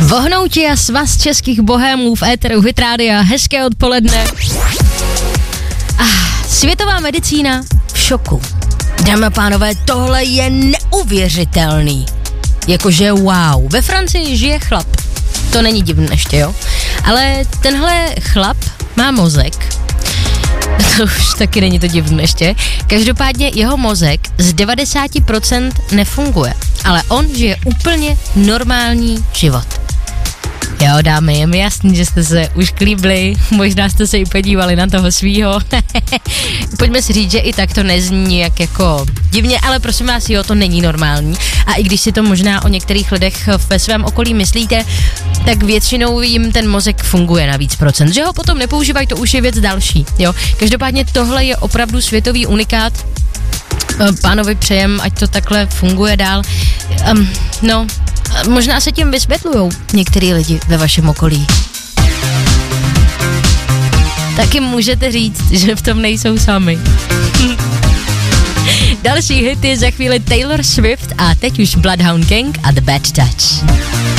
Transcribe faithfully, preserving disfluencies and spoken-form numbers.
Vohnouti a svaz českých bohémů v éteru Hit Rádia. Hezké odpoledne. Ah, světová medicína v šoku. Dámy a pánové, tohle je neuvěřitelný. Jakože wow. Ve Francii žije chlap. To není divné ještě, jo? Ale tenhle chlap má mozek. To už taky není to divné ještě. Každopádně jeho mozek z devadesát procent nefunguje. Ale on žije úplně normální život. Jo, dámy, je mi jasný, že jste se už klíbli, možná jste se i podívali na toho svýho. Pojďme si říct, že i tak to nezní jak jako divně, ale prosím vás, jo, to není normální. A i když si to možná o některých lidech ve svém okolí myslíte, tak většinou jim ten mozek funguje na víc procent. Že ho potom nepoužívají, to už je věc další, jo. Každopádně tohle je opravdu světový unikát. Pánovi přejem, ať to takhle funguje dál. Um, no, možná se tím vysvětlujou některý lidi ve vašem okolí. Taky můžete říct, že v tom nejsou sami. Další hit je za chvíli Taylor Swift a teď už Bloodhound Gang a The Bad Touch.